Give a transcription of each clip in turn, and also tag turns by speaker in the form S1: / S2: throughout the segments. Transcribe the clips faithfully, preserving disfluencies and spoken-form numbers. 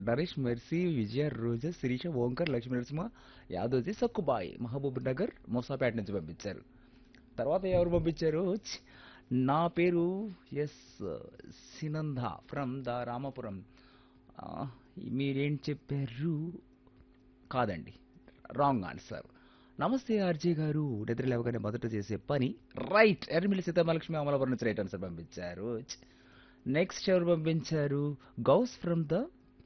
S1: Naresh mercy, విజయ, రోజా, శిరీష, ఓంకర్, లక్ష్మీ నరసింహ, యాదోజీ, సక్కుబాయ్, మహబూబ్ నగర్, మూసాపేట నుంచి పంపించారు. తర్వాత ఎవరు పంపించారు? ఛ్! నా పేరు ఎస్ సినంద ఫ్రమ్ ద రామాపురం. ఆ, మీరేం చెప్పారు? కాదండి, రాంగ్ ఆన్సర్. నమస్తే ఆర్జే గారు, నిద్ర లేవగానే మొదట చేసే పని. రైట్, ఎర్రమిల్లి సీతామహాలక్ష్మి అమలాపురం నుంచి రైట్ ఆన్సర్ పంపించారు. నెక్స్ట్ ఎవరు పంపించారు? Ghouse from the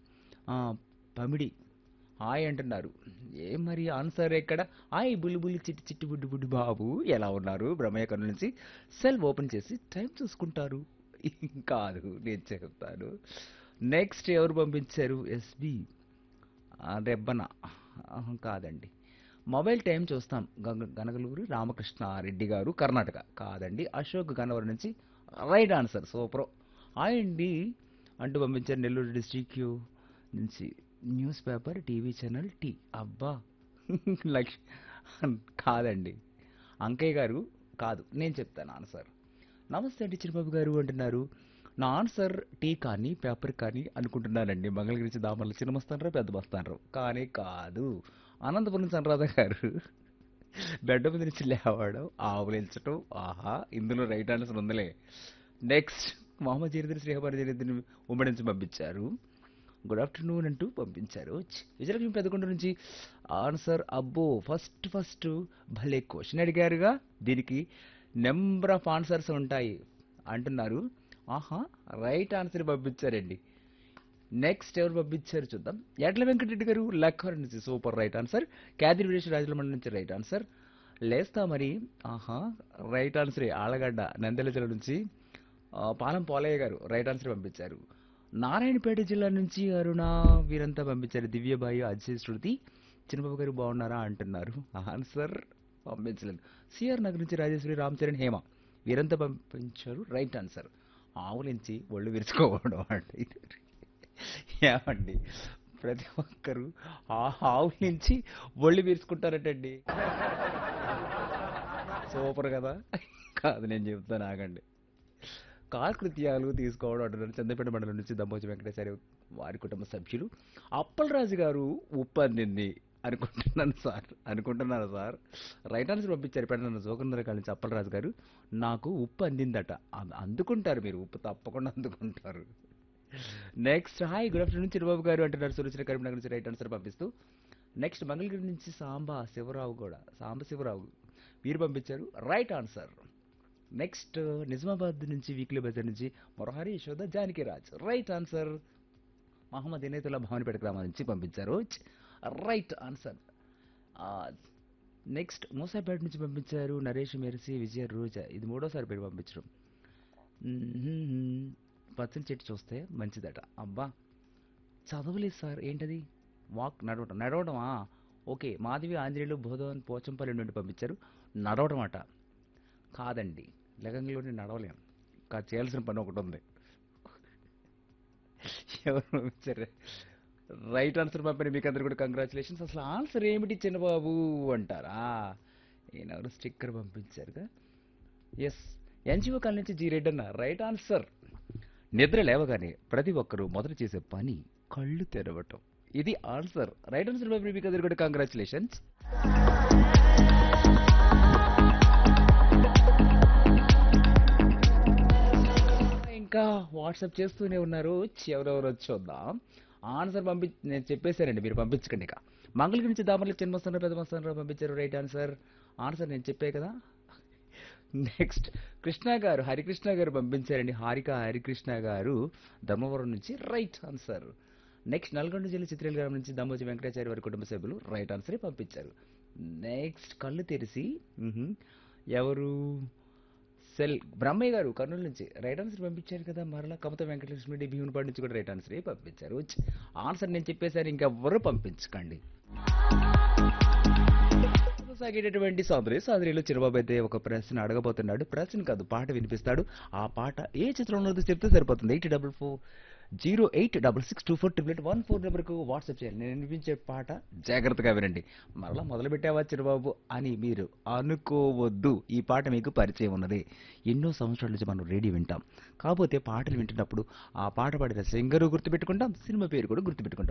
S1: Pamidi. Hi అంటున్నారు. ఏ మరి ఆన్సర్ ఎక్కడ? హాయ్ బుల్లి బుల్లి చిట్టి చిట్టి బుడ్డి బుడ్డి బాబు, ఎలా ఉన్నారు? బ్రహ్మయ్య కన్ను నుంచి సెల్ ఓపెన్ చేసి టైం చూసుకుంటారు. కాదు, నేను చెప్తాను. నెక్స్ట్ ఎవరు పంపించారు? ఎస్బి రెబ్బన. ఆహా, కాదండి. మొబైల్ టైం చూస్తాం. గగ- గనగలూరు రామకృష్ణారెడ్డి గారు, కర్ణాటక. కాదండి. అశోక్ గన్నవరం నుంచి రైట్ ఆన్సర్. సూపర్. హాయ్ అండి అంటూ పంపించారు నెల్లూరు డిస్ట్రిక్ట్ నుంచి. News paper, TV channel, tea. అబ్బా. లక్ష్ కాదండి. అంకయ్య గారు కాదు, నేను చెప్తాను ఆన్సర్. నమస్తే అండి చిరుబాబు గారు అంటున్నారు. నా ఆన్సర్ టీ కానీ పేపర్ కానీ అనుకుంటున్నానండి. మంగళగిరి నుంచి దామర్ల చిన్న మస్తానరావు, పెద్ద మస్తానరావు. కానీ కాదు. అనంతపురం నుంచి అనురాధ గారు. బెడ్ మీద నుంచి లేవడం, ఆవులించటం. ఆహా, ఇందులో రైట్ ఆన్సర్ ఉందిలే. నెక్స్ట్ మొహమ్మద్ జరీద్దరు శ్రీహబారి జరీద్దరిని ఉమ్మడి నుంచి పంపించారు. గుడ్ ఆఫ్టర్నూన్ అంటూ పంపించారు. ఛ్! విజయలక్ష్మి పెద్దకొండ నుంచి ఆన్సర్. అబ్బో, ఫస్ట్ ఫస్ట్ భలే క్వశ్చన్ అడిగారుగా, దీనికి నెంబర్ ఆఫ్ ఆన్సర్స్ ఉంటాయి అంటున్నారు. ఆహా, రైట్ ఆన్సర్ పంపించారండి. నెక్స్ట్ ఎవరు పంపించారు చూద్దాం. ఎడ్ల వెంకటరెడ్డి గారు లక్కవరం నుంచి సూపర్ రైట్ ఆన్సర్. క్యాదిరి విదేశ్ రాజులమండ నుంచి రైట్ ఆన్సర్. లేస్తా మరి. ఆహా, రైట్ ఆన్సరే. ఆళ్ళగడ్డ నంద్యాల జిల్లా నుంచి ఆ, పాలెం పోలయ్య గారు రైట్ ఆన్సర్ పంపించారు. నారాయణపేట జిల్లా నుంచి అరుణ, వీరంతా పంపించారు. దివ్యబాయి, అజయ్, శృతి. చిన్నబాబు గారు బాగున్నారా అంటున్నారు. ఆన్సర్ పంపించలేదు. సిఆర్ నగర్ నుంచి రాజేశ్వరి, రామ్ చరణ్, హేమ, వీరంతా పంపించారు రైట్ ఆన్సర్. ఆవులించి ఒళ్ళు విరుచుకోవడం అంటే ఇది. ఏమండి, ప్రతి ఒక్కరు ఆ ఆవు నుంచి ఒళ్ళు వీర్చుకుంటారటండి. సూపర్ కదా. కాదు, నేను చెప్తాను ఆగండి. కాలకృత్యాలు తీసుకోవడం అంటున్నారు. చంద్రపేట మండలం నుంచి దమ్మోజి వెంకటేశ్వర వారి కుటుంబ సభ్యులు. అప్పలరాజు గారు ఉప్పు అందింది అనుకుంటున్నాను సార్. అనుకుంటున్నాను సార్. రైట్ ఆన్సర్ పంపించారు. పెట్టిన జోగంధర కాల నుంచి అప్పలరాజు గారు. నాకు ఉప్పు అందిందట. అ- అందుకుంటారు మీరు, ఉప్పు తప్పకుండా అందుకుంటారు. Next hi good afternoon Chirubabu గారు అంటున్నారు. సురక్షణ కరీంనగర్ నుంచి రైట్ ఆన్సర్ పంపిస్తూ. నెక్స్ట్ మంగళగిరి నుంచి సాంబా శివరావు కూడా, సాంబ శివరావు వీరు పంపించారు రైట్ ఆన్సర్. నెక్స్ట్ నిజామాబాద్ నుంచి వీక్లీ బజార్ నుంచి మొరహారి యశోద జానకిరాజ్ రైట్ ఆన్సర్. మహమ్మద్ ఇనేతుల్లా భవనిపేట గ్రామం నుంచి పంపించారు రైట్ ఆన్సర్. నెక్స్ట్ మూసాపేట నుంచి పంపించారు నరేష్, మెర్సీ, విజయ, రోజా. ఇది మూడోసారి పేరు పంపించడం. మ్మ్. పచ్చని చెట్టు చూస్తే మంచిదట. అబ్బా, చదవలేదు సార్. ఏంటది? వాక్, నడవటం. నడవడమా? ఓకే. మాధవి, ఆంజనేయులు, బోధవన్, పోచంపల్లి నుండి పంపించారు. నడవడం అట. కాదండి, లగంలోనే నడవలేం. కా చేయాల్సిన పని ఒకటి ఉంది. ఎవరు పంపించారు? రైట్ ఆన్సర్ పంపిన మీకు అందరు కూడా కంగ్రాచులేషన్స్. అసలు ఆన్సర్ ఏమిటి చిన్నబాబు అంటారా? ఈయనెవరు స్టిక్కర్ పంపించారుగా. ఎస్, ఎన్జిఓ కాల్ నుంచి జీ రెడ్డి అన్న రైట్ ఆన్సర్. నిద్ర లేవగానే ప్రతి ఒక్కరూ మొదట చేసే పని కళ్ళు తెరవటం. ఇది ఆన్సర్. రైట్ ఆన్సర్ పంపిన మీకు అందరు కూడా కంగ్రాచులేషన్స్. ఇంకా వాట్సాప్ చేస్తూనే ఉన్నారు. ఛీ, ఎవరెవరు వచ్చొద్దాం. ఆన్సర్ పంపి నేను చెప్పేశానండి, మీరు పంపించకండి ఇక. మంగళగిరి నుంచి దామర్ల చిన్నమస్తాను, పెద్ద మస్తాను పంపించారు రైట్ ఆన్సర్. ఆన్సర్ నేను చెప్పే కదా. నెక్స్ట్ కృష్ణ గారు, హరికృష్ణ గారు పంపించారండి. హారిక హరికృష్ణ గారు ధర్మవరం నుంచి రైట్ ఆన్సర్. నెక్స్ట్ నల్గొండ జిల్లా చిత్రేల గ్రామం నుంచి దమ్మోజి వెంకటాచారి వారి కుటుంబ సభ్యులు రైట్ ఆన్సరే పంపించారు. నెక్స్ట్ కళ్ళు తెరిసి మ్హూ, ఎవరు? సెల్ బ్రహ్మయ్య గారు కర్నూలు నుంచి రైట్ ఆన్సర్ పంపించారు కదా. మరలా కమత వెంకటలక్ష్మి రెడ్డి భీమునిపాడు నుంచి కూడా రైట్ ఆన్సరే పంపించారు. ఛ్! ఆన్సర్ నేను చెప్పేశాను, ఇంకెవ్వరూ పంపించకండి. సాగేటటువంటి సాదరి సాదరిలో చిరబాబు అయితే ఒక ప్రశ్న అడగబోతున్నాడు. ప్రశ్న కాదు, పాట వినిపిస్తాడు. ఆ పాట ఏ చిత్రంలో ఉందో చెప్తే సరిపోతుంది. Eight double four zero eight double six two four triple eight one four నెంబర్కు వాట్సాప్ చేయాలి. నేను వినిపించే పాట జాగ్రత్తగా వినండి. మరలా మొదలు పెట్టావా చిరబాబు అని మీరు అనుకోవద్దు. ఈ పాట మీకు పరిచయం ఉన్నది. ఎన్నో సంవత్సరాల నుంచి మనం రేడియో వింటాం. కాకపోతే పాటలు వింటున్నప్పుడు ఆ పాట పాడిన సింగరు గుర్తుపెట్టుకుంటాం, సినిమా పేరు కూడా గుర్తుపెట్టుకుంటాం.